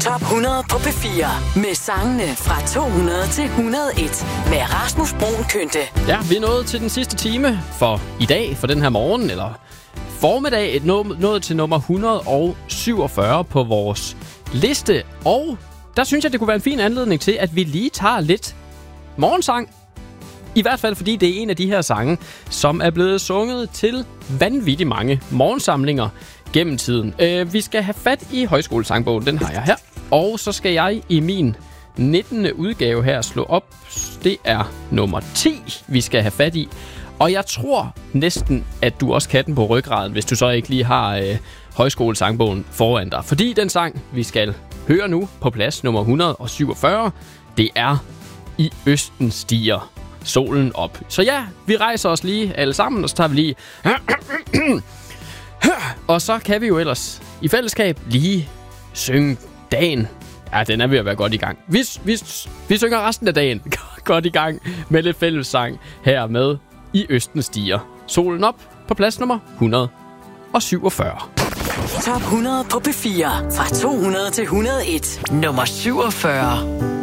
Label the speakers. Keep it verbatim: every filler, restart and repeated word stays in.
Speaker 1: Top hundrede på P fire med sangene fra to hundrede til et hundrede og en med Rasmus Bruun Kynte.
Speaker 2: Ja, vi er nået til den sidste time for i dag, for den her morgen, eller formiddag, et nå- nået til nummer et hundrede og syvogfyrre på vores liste. Og der synes jeg, det kunne være en fin anledning til, at vi lige tager lidt morgensang. I hvert fald, fordi det er en af de her sange, som er blevet sunget til vanvittigt mange morgensamlinger gennem tiden. Øh, vi skal have fat i højskolesangbogen, den har jeg her. Og så skal jeg i min nittende udgave her slå op. Det er nummer ti, vi skal have fat i. Og jeg tror næsten, at du også kan den på ryggraden, hvis du så ikke lige har øh, højskolesangbogen foran dig. Fordi den sang, vi skal høre nu på plads nummer et hundrede og syvogfyrre, det er I Østen stiger solen op. Så ja, vi rejser os lige alle sammen, og så tager vi lige... Og så kan vi jo ellers i fællesskab lige synge dagen. Ja, den er ved at være godt i gang. Vi, vi, vi synger resten af dagen godt i gang med lidt fællessang her med I Østen stiger solen op på plads nummer et hundrede og syvogfyrre.
Speaker 1: Top hundrede på P fire fra to hundrede til et hundrede og en. Nummer syvogfyrre.